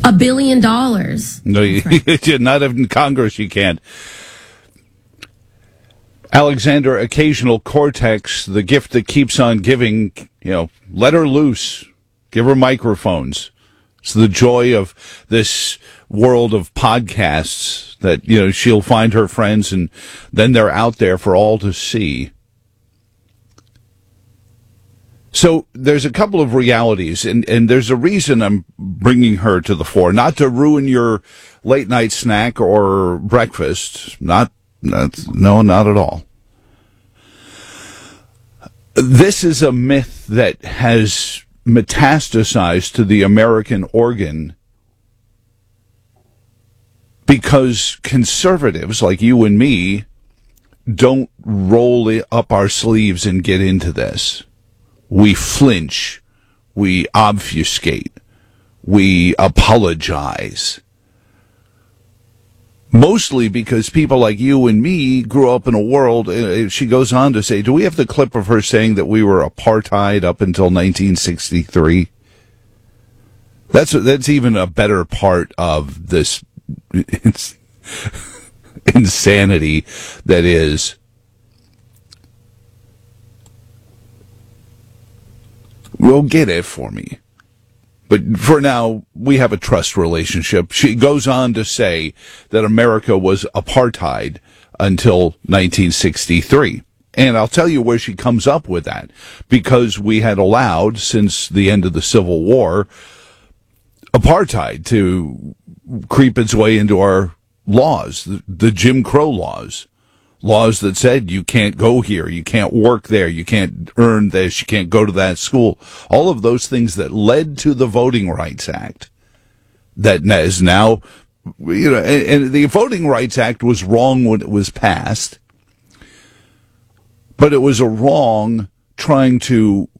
$1 billion. No, not in Congress you can't. Alexander, occasional cortex, the gift that keeps on giving, let her loose. Give her microphones. It's the joy of this world of podcasts that, she'll find her friends and then they're out there for all to see. So there's a couple of realities, and there's a reason I'm bringing her to the fore, not to ruin your late night snack or breakfast. No, not at all. This is a myth that has metastasized to the American organ because conservatives like you and me don't roll up our sleeves and get into this. We flinch, we obfuscate, we apologize. Mostly because people like you and me grew up in a world, she goes on to say, do we have the clip of her saying that we were apartheid up until 1963? That's even a better part of this insanity that is. Well, get it for me. But for now, we have a trust relationship. She goes on to say that America was apartheid until 1963. And I'll tell you where she comes up with that. Because we had allowed, since the end of the Civil War, apartheid to creep its way into our laws, the Jim Crow laws. Laws that said you can't go here, you can't work there, you can't earn this, you can't go to that school. All of those things that led to the Voting Rights Act that is now, and the Voting Rights Act was wrong when it was passed, but it was a wrong trying to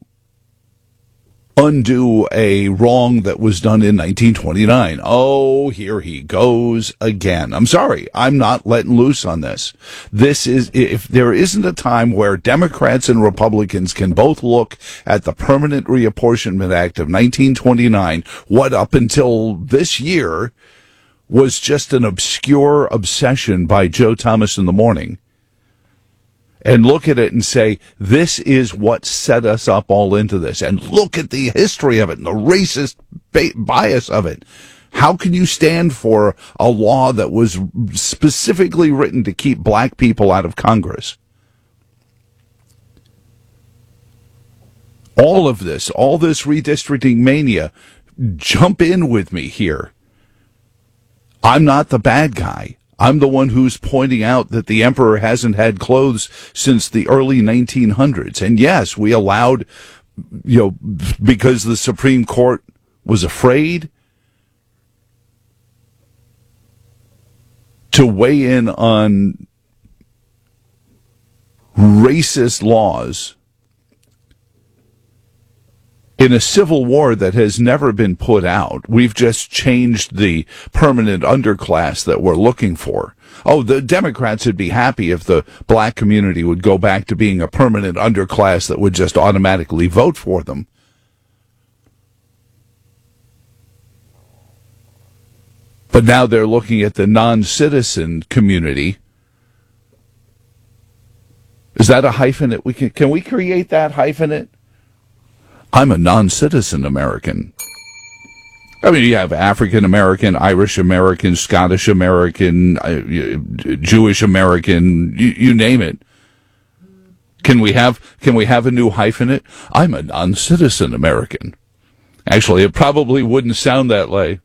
undo a wrong that was done in 1929. Oh, here he goes again. I'm sorry. I'm not letting loose on this. This is, if there isn't a time where Democrats and Republicans can both look at the Permanent Reapportionment Act of 1929, what up until this year was just an obscure obsession by Joe Thomas in the morning, and look at it and say, this is what set us up all into this. And look at the history of it and the racist bias of it. How can you stand for a law that was specifically written to keep black people out of Congress? All of this, all this redistricting mania, jump in with me here. I'm not the bad guy. I'm the one who's pointing out that the emperor hasn't had clothes since the early 1900s. And yes, we allowed, because the Supreme Court was afraid to weigh in on racist laws in a civil war that has never been put out. We've just changed the permanent underclass that we're looking for. Oh, the Democrats would be happy if the black community would go back to being a permanent underclass that would just automatically vote for them. But now they're looking at the non-citizen community. Is that a hyphenate? Can we create that hyphenate? I'm a non-citizen American. I mean, you have African American, Irish American, Scottish American, Jewish American, you name it. Can we have a new hyphenate? I'm a non-citizen American. Actually, it probably wouldn't sound that way.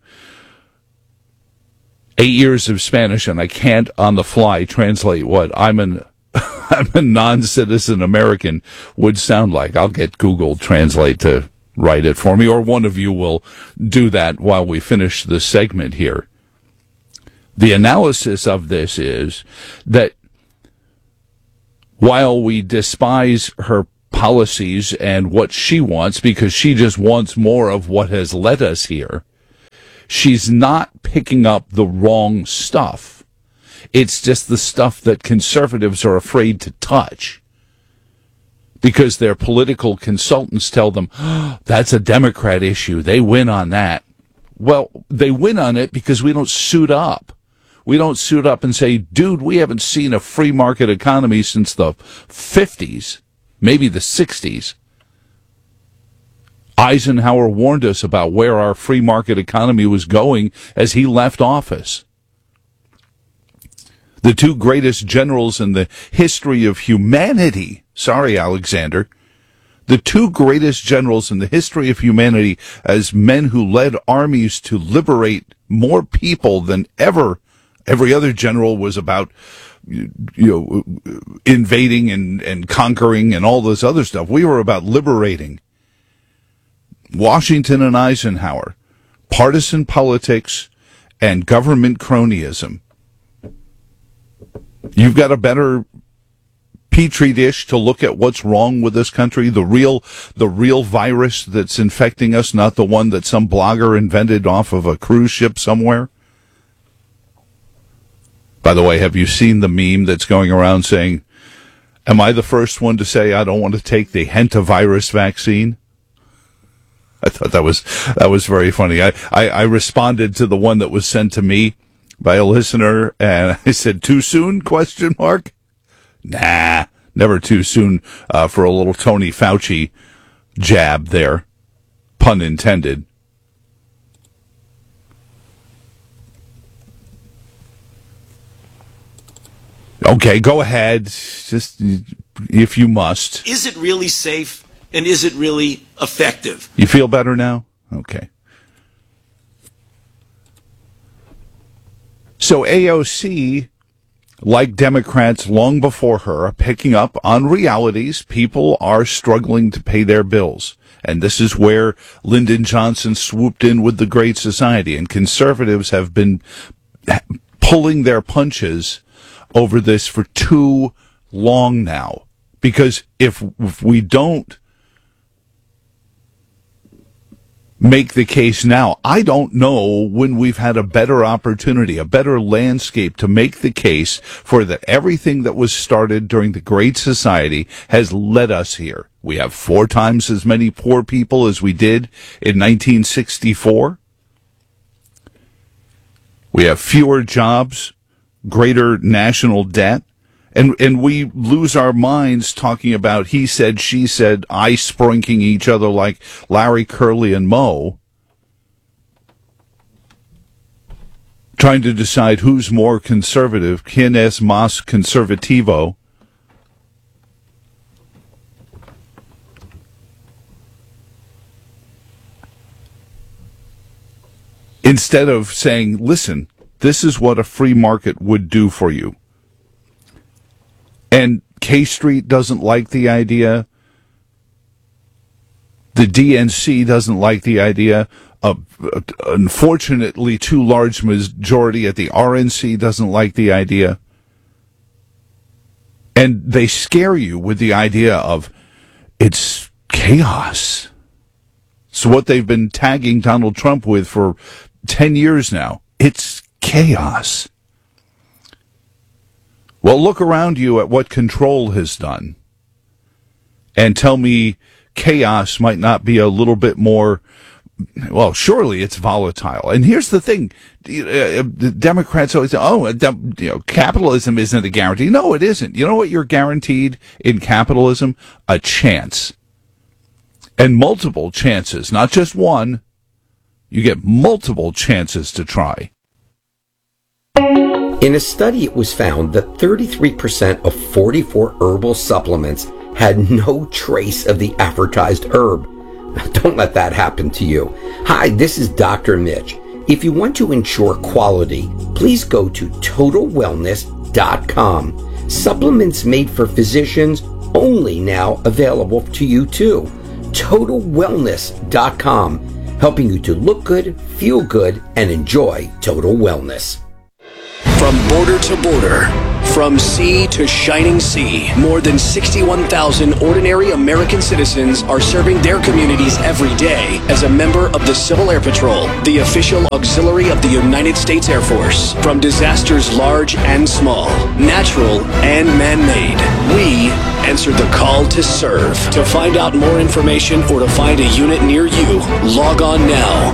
8 years of Spanish, and I can't on the fly translate what I'm a non-citizen American would sound like. I'll get Google Translate to write it for me, or one of you will do that while we finish this segment here. The analysis of this is that while we despise her policies and what she wants, because she just wants more of what has led us here, she's not picking up the wrong stuff. It's just the stuff that conservatives are afraid to touch because their political consultants tell them, oh, that's a Democrat issue. They win on that. Well, they win on it because we don't suit up. We don't suit up and say, dude, we haven't seen a free market economy since the 50s, maybe the 60s. Eisenhower warned us about where our free market economy was going as he left office. The two greatest generals in the history of humanity, sorry, Alexander, the two greatest generals in the history of humanity as men who led armies to liberate more people than ever. Every other general was about, invading and conquering and all this other stuff. We were about liberating. Washington and Eisenhower, partisan politics and government cronyism. You've got a better petri dish to look at what's wrong with this country, the real virus that's infecting us, not the one that some blogger invented off of a cruise ship somewhere. By the way, have you seen the meme that's going around saying, am I the first one to say I don't want to take the hantavirus vaccine? I thought that was very funny. I responded to the one that was sent to me by a listener, and I said, too soon, ? Nah, never too soon for a little Tony Fauci jab there, pun intended. Okay, go ahead, just if you must. Is it really safe, and is it really effective? You feel better now? Okay. So AOC, like Democrats long before her, are picking up on realities. People are struggling to pay their bills. And this is where Lyndon Johnson swooped in with the Great Society. And conservatives have been pulling their punches over this for too long now. Because if we don't make the case now, I don't know when we've had a better opportunity, a better landscape to make the case for that everything that was started during the Great Society has led us here. We have 4 times as many poor people as we did in 1964. We have fewer jobs, greater national debt. And we lose our minds talking about he said, she said, ice sprinking each other like Larry, Curly, and Moe, trying to decide who's more conservative, quien es más conservativo. Instead of saying, listen, this is what a free market would do for you. And K Street doesn't like the idea. The DNC doesn't like the idea. Unfortunately, too large majority at the RNC doesn't like the idea. And they scare you with the idea of it's chaos. So what they've been tagging Donald Trump with for 10 years now, it's chaos. Well, look around you at what control has done and tell me chaos might not be a little bit more, well, surely it's volatile. And here's the thing, the Democrats always say, capitalism isn't a guarantee. No, it isn't. You know what you're guaranteed in capitalism? A chance. And multiple chances, not just one. You get multiple chances to try. In a study, it was found that 33% of 44 herbal supplements had no trace of the advertised herb. Don't let that happen to you. Hi, this is Dr. Mitch. If you want to ensure quality, please go to TotalWellness.com. Supplements made for physicians, only now available to you too. TotalWellness.com, helping you to look good, feel good, and enjoy total wellness. From border to border, From sea to shining sea, more than 61,000 ordinary American citizens are serving their communities every day as a member of the Civil Air Patrol, the official auxiliary of the United States Air Force. From disasters large and small, natural and man-made, we answer the call to serve. To find out more information or to find a unit near you, log on now.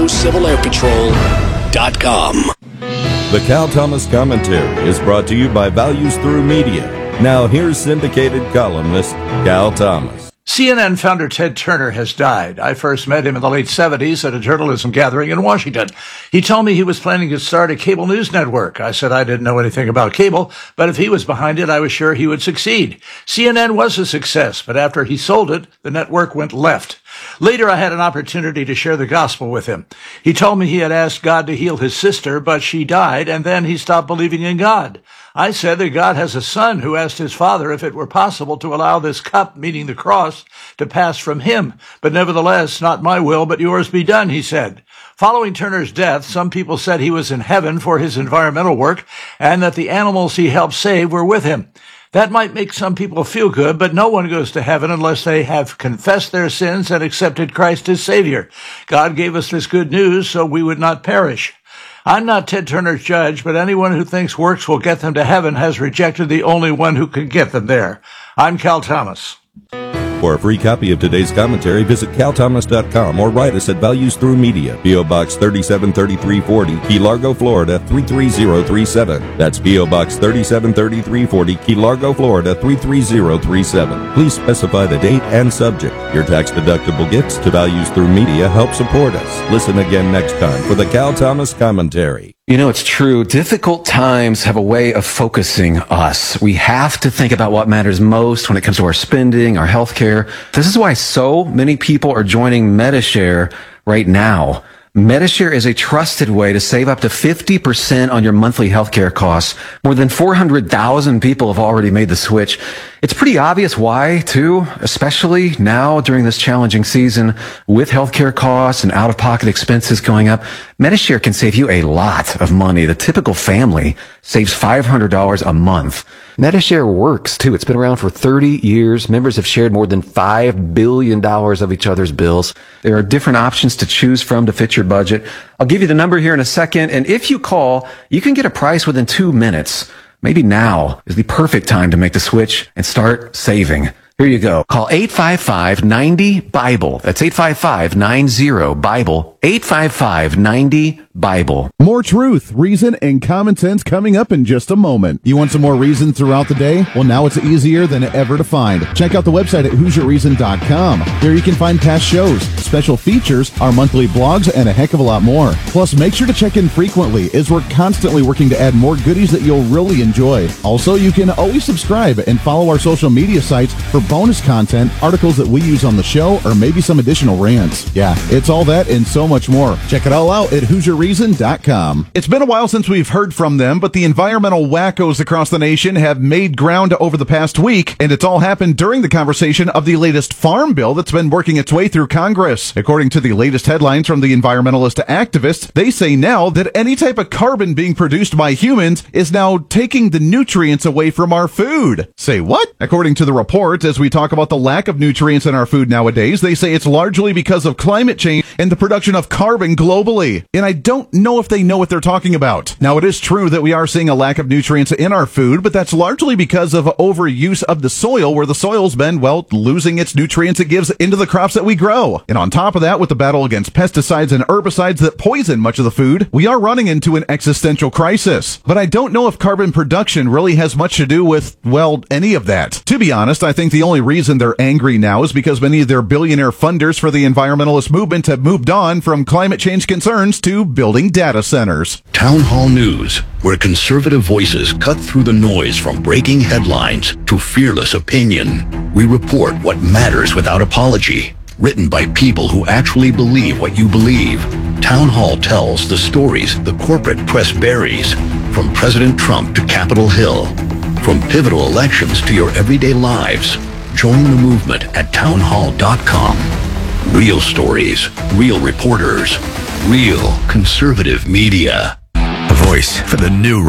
GoCivilAirPatrol.com. The Cal Thomas Commentary is brought to you by Values Through Media. Now here's syndicated columnist Cal Thomas. CNN founder Ted Turner has died. I first met him in the late 70s at a journalism gathering in Washington. He told me he was planning to start a cable news network. I said I didn't know anything about cable, but if he was behind it, I was sure he would succeed. CNN was a success, but after he sold it, the network went left. Later, I had an opportunity to share the gospel with him. He told me he had asked God to heal his sister, but she died, and then he stopped believing in God. I said that God has a son who asked his father if it were possible to allow this cup, meaning the cross, to pass from him. But nevertheless, not my will, but yours be done, he said. Following Turner's death, some people said he was in heaven for his environmental work and that the animals he helped save were with him. That might make some people feel good, but no one goes to heaven unless they have confessed their sins and accepted Christ as Savior. God gave us this good news so we would not perish. I'm not Ted Turner's judge, but anyone who thinks works will get them to heaven has rejected the only one who can get them there. I'm Cal Thomas. For a free copy of today's commentary, visit calthomas.com or write us at Values Through Media, P.O. Box 373340, Key Largo, Florida 33037. That's P.O. Box 373340, Key Largo, Florida 33037. Please specify the date and subject. Your tax-deductible gifts to Values Through Media help support us. Listen again next time for the Cal Thomas Commentary. You know, it's true. Difficult times have a way of focusing us. We have to think about what matters most when it comes to our spending, our health care. This is why so many people are joining Medi-Share right now. Medi-Share is a trusted way to save up to 50% on your monthly healthcare costs. More than 400,000 people have already made the switch. It's pretty obvious why, too, especially now during this challenging season with healthcare costs and out-of-pocket expenses going up. Medi-Share can save you a lot of money. The typical family saves $500 a month. Medi-Share works, too. It's been around for 30 years. Members have shared more than $5 billion of each other's bills. There are different options to choose from to fit your budget. I'll give you the number here in a second, and if you call, you can get a price within 2 minutes. Maybe now is the perfect time to make the switch and start saving. Here you go. Call 855-90-BIBLE. That's 855-90-BIBLE. 855-90-BIBLE. More truth, reason, and common sense coming up in just a moment. You want some more reason throughout the day? Well, now it's easier than ever to find. Check out the website at HoosierReason.com. Here you can find past shows, special features, our monthly blogs, and a heck of a lot more. Plus, make sure to check in frequently as we're constantly working to add more goodies that you'll really enjoy. Also, you can always subscribe and follow our social media sites for bonus content, articles that we use on the show, or maybe some additional rants. Yeah, it's all that and so much more. Check it all out at HoosierReason.com. It's been a while since we've heard from them, but the environmental wackos across the nation have made ground over the past week, and it's all happened during the conversation of the latest farm bill that's been working its way through Congress. According to the latest headlines from the environmentalist activists, they say now that any type of carbon being produced by humans is now taking the nutrients away from our food. Say what? According to the report, as we talk about the lack of nutrients in our food nowadays, they say it's largely because of climate change and the production of carbon globally. And I don't know if they know what they're talking about. Now, it is true that we are seeing a lack of nutrients in our food, but that's largely because of overuse of the soil, where the soil's been, well, losing its nutrients it gives into the crops that we grow. And on top of that, with the battle against pesticides and herbicides that poison much of the food, we are running into an existential crisis. But I don't know if carbon production really has much to do with, well, any of that. To be honest, I think the only reason they're angry now is because many of their billionaire funders for the environmentalist movement have moved on from climate change concerns to building data centers. Town Hall News, where conservative voices cut through the noise from breaking headlines to fearless opinion. We report what matters without apology. Written by people who actually believe what you believe. Town Hall tells the stories the corporate press buries, from President Trump to Capitol Hill. From pivotal elections to your everyday lives. Join the movement at townhall.com. Real stories, real reporters, real conservative media. A voice for the new right.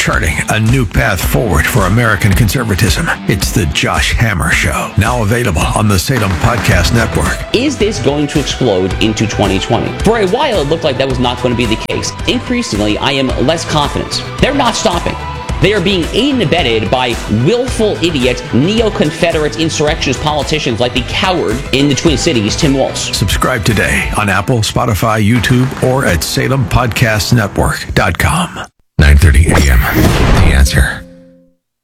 charting a new path forward for American conservatism. It's the Josh Hammer Show, now available on the Salem Podcast Network. Is this going to explode into 2020? For a while, it looked like that was not going to be the case. Increasingly, I am less confident. They're not stopping. They are being aided and abetted by willful idiot, neo-Confederate insurrectionist politicians like the coward in the Twin Cities, Tim Walz. Subscribe today on Apple, Spotify, YouTube, or at SalemPodcastNetwork.com. 9:30 a.m.